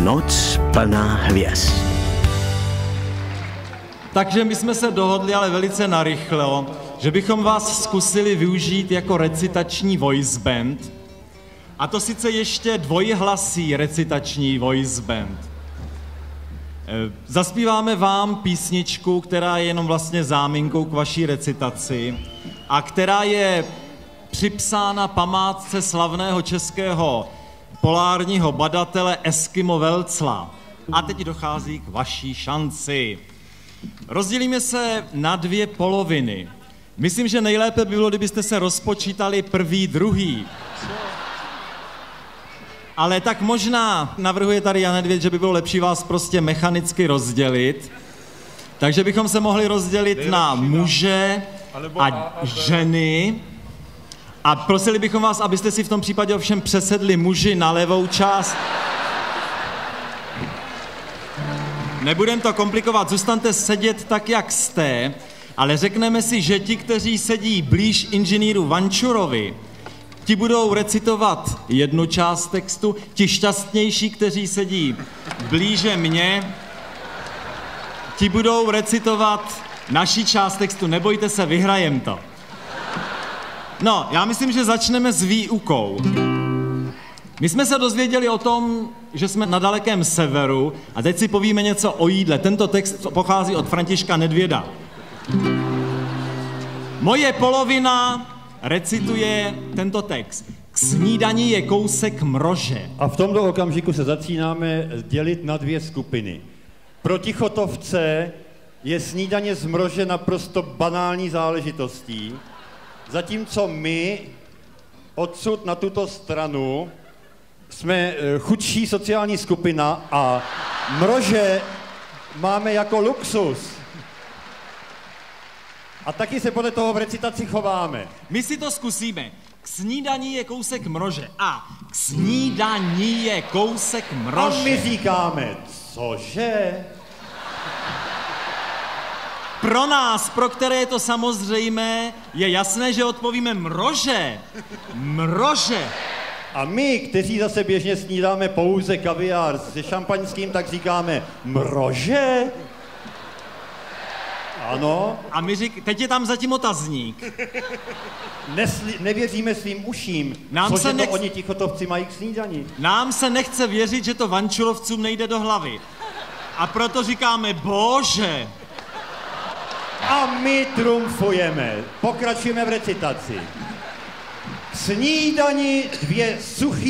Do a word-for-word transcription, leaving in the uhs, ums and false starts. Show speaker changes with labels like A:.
A: Noc plná hvězd.
B: Takže my jsme se dohodli, ale velice narychlo, že bychom vás zkusili využít jako recitační voice band. A to sice ještě dvojhlasý recitační voice band. Zaspíváme vám písničku, která je jenom vlastně záminkou k vaší recitaci a která je připsána památce slavného českého polárního badatele Eskimo Wälzla. A teď dochází k vaší šanci. Rozdělíme se na dvě poloviny. Myslím, že nejlépe by bylo, kdybyste se rozpočítali prvý, druhý. Ale tak možná navrhuje tady Jan Nedvěd, že by bylo lepší vás prostě mechanicky rozdělit. Takže bychom se mohli rozdělit na muže a ženy. A prosili bychom vás, abyste si v tom případě ovšem přesedli muži na levou část. Nebudem to komplikovat, zůstaňte sedět tak, jak jste, ale řekneme si, že ti, kteří sedí blíž inženýru Vančurovi, ti budou recitovat jednu část textu, ti šťastnější, kteří sedí blíže mně, ti budou recitovat naši část textu. Nebojte se, vyhrajem to. No, já myslím, že začneme s výukou. My jsme se dozvěděli o tom, že jsme na dalekém severu a teď si povíme něco o jídle. Tento text pochází od Františka Nedvěda. Moje polovina recituje tento text. K snídani je kousek mrože.
C: A v tomto okamžiku se začínáme dělit na dvě skupiny. Pro tichotovce je snídaně z mrože naprosto banální záležitostí, zatímco my odsud na tuto stranu jsme chudší sociální skupina a mrože máme jako luxus. A taky se podle toho v recitaci chováme.
B: My si to zkusíme. K snídaní je kousek mrože. A k snídaní je kousek mrože.
C: A my říkáme, cože?
B: Pro nás, pro které je to samozřejmé, je jasné, že odpovíme mrože. Mrože.
C: A my, kteří zase běžně snídáme pouze kaviár se šampaňským, tak říkáme mrože? Ano.
B: A my řík, teď je tam zatím otazník.
C: Nesli, nevěříme svým uším,
B: Nám
C: cože
B: se
C: to
B: nech...
C: oni tichotovci mají k snídani.
B: Nám se nechce věřit, že to Vančurovcům nejde do hlavy. A proto říkáme bože.
C: A my trumfujeme. Pokračujeme v recitaci. K snídani dvě suchý